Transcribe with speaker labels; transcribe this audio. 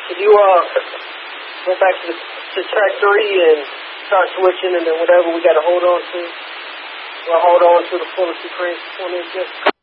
Speaker 1: If you go back to track 3 and start switching, and then whatever we got to hold on to, we'll hold on to the fullest you can.